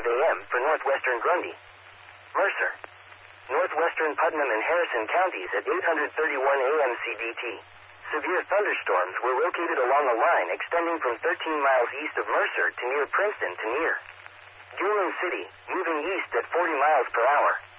a.m. for northwestern Grundy. Mercer. Northwestern Putnam and Harrison counties at 8:31 a.m. CDT. Severe thunderstorms were located along a line extending from 13 miles east of Mercer to near Princeton to near Gilman City, moving east at 40 miles per hour.